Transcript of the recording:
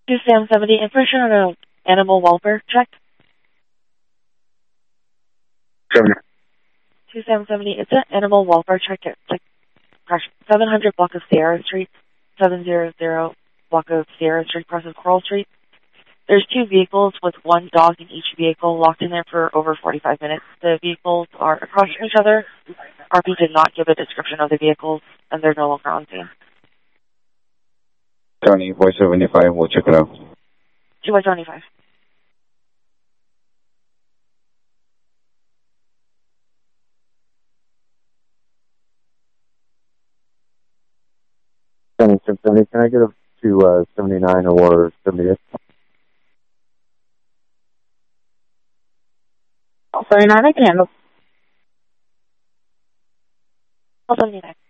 To Sam 70, information on an animal welfare check. 70. To Sam 70, it's an animal welfare check at 700 block of Sierra Street, 700 block of Sierra Street, cross of Coral Street. There's 2 vehicles with 1 dog in each vehicle locked in there for over 45 minutes. The vehicles are across from each other. RP did not give a description of the vehicles, and they're no longer on scene. Tony, voice 75, we'll check it out. 2-25. Tony, 70, can I get up to 79 or 78? 79, I can handle. 79.